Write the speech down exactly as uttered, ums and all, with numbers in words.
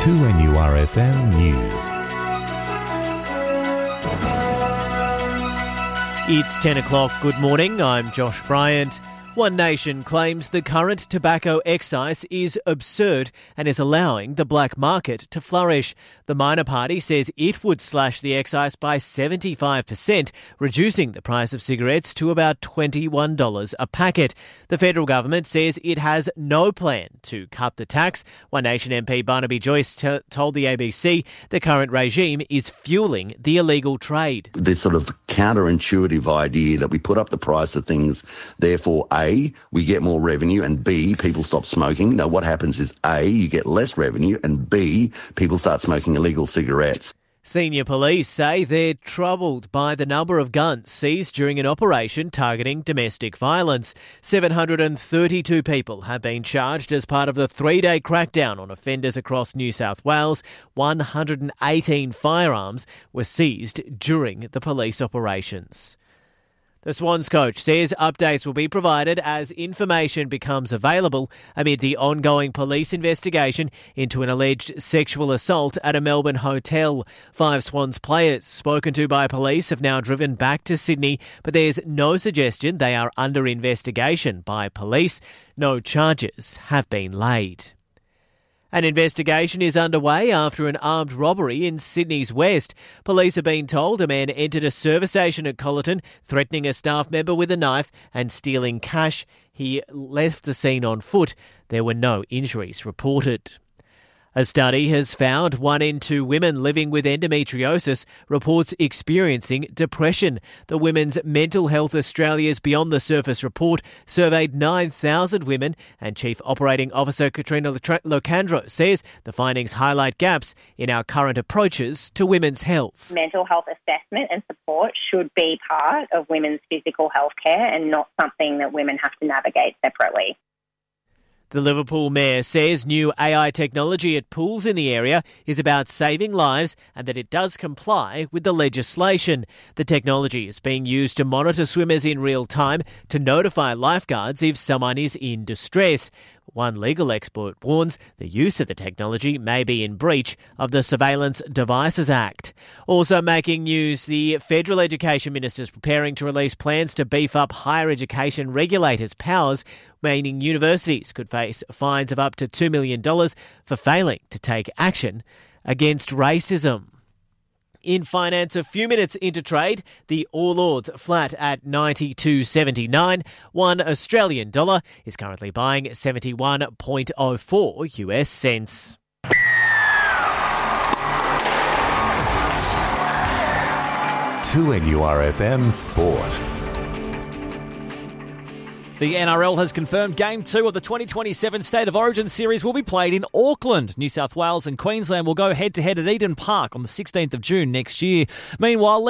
two N U R F M News. It's ten o'clock. Good morning. I'm Josh Bryant. One Nation claims the current tobacco excise is absurd and is allowing the black market to flourish. The minor party says it would slash the excise by seventy-five percent, reducing the price of cigarettes to about twenty-one dollars a packet. The federal government says it has no plan to cut the tax. One Nation M P Barnaby Joyce t- told the A B C the current regime is fueling the illegal trade. This sort of counterintuitive idea that we put up the price of things, therefore A, we get more revenue, and B, people stop smoking. No, what happens is A, you get less revenue, and B, people start smoking illegal cigarettes. Senior police say they're troubled by the number of guns seized during an operation targeting domestic violence. seven hundred thirty-two people have been charged as part of the three-day crackdown on offenders across New South Wales. one hundred eighteen firearms were seized during the police operations. The Swans coach says updates will be provided as information becomes available amid the ongoing police investigation into an alleged sexual assault at a Melbourne hotel. Five Swans players spoken to by police have now driven back to Sydney, but there's no suggestion they are under investigation by police. No charges have been laid. An investigation is underway after an armed robbery in Sydney's West. Police have been told a man entered a service station at Colleton, threatening a staff member with a knife and stealing cash. He left the scene on foot. There were no injuries reported. A study has found one in two women living with endometriosis reports experiencing depression. The Women's Mental Health Australia's Beyond the Surface report surveyed nine thousand women, and Chief Operating Officer Katrina Locandro says the findings highlight gaps in our current approaches to women's health. Mental health assessment and support should be part of women's physical health care and not something that women have to navigate separately. The Liverpool Mayor says new A I technology at pools in the area is about saving lives and that it does comply with the legislation. The technology is being used to monitor swimmers in real time to notify lifeguards if someone is in distress. One legal expert warns the use of the technology may be in breach of the Surveillance Devices Act. Also making news, the Federal Education Minister is preparing to release plans to beef up higher education regulators' powers, meaning universities could face fines of up to two million dollars for failing to take action against racism. In finance, a few minutes into trade, the All Ords flat at ninety-two seventy-nine. One Australian dollar is currently buying seventy-one point oh four U S cents. two N U R F M Sport. The N R L has confirmed Game two of the twenty twenty-seven State of Origin Series will be played in Auckland. New South Wales and Queensland will go head-to-head at Eden Park on the sixteenth of June next year. Meanwhile,